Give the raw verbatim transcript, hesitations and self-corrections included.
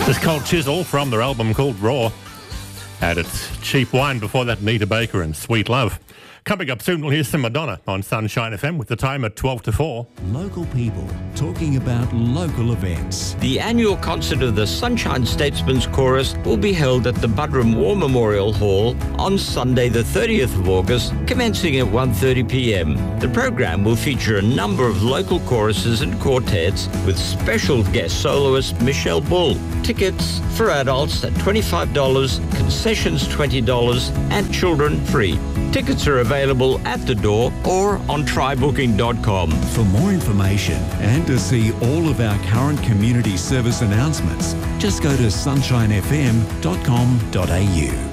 This Cold Chisel from their album called Raw. Had its Cheap Wine before that, Nita Baker and Sweet Love. Coming up soon, we'll hear some Madonna on Sunshine F M with the time at twelve to four. Local people talking about local events. The annual concert of the Sunshine Statesman's Chorus will be held at the Buderim War Memorial Hall on Sunday the thirtieth of August, commencing at one thirty p m. The program will feature a number of local choruses and quartets with special guest soloist Michelle Bull. Tickets for adults at twenty-five dollars, concessions twenty dollars and children free. Tickets are available at the door or on try booking dot com. For more information and to see all of our current community service announcements, just go to sunshine f m dot com dot a u.